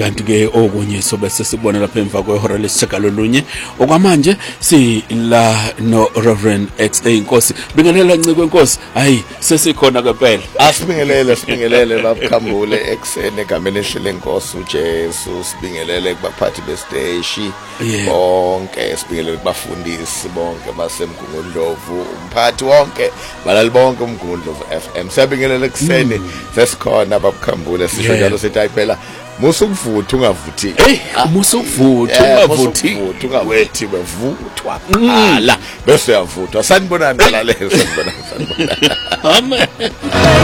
kanti ke okunye sobe sesibona lapha emva kwehora lesishagalolunye okwamanje si la no Reverend XA Nkosi bingelela ncike Nkosi hayi sesikhona ngempela sibingelele babukhambule eksene egameni ehlele Nkosi uJesu sibingelele kubaphathi besteshi bonke sibingelele kubafundisi bonke basemgungundlovu umphathi wonke balali bonke umgungundlovu FM sibingelele eksene sesikhona babukhambule sisho njalo sithi phela musukuvutha ungavuthi musukuvutha ungavuthi bevuthwa qala bese yavuthwa sanibonana la leso sanibonana amen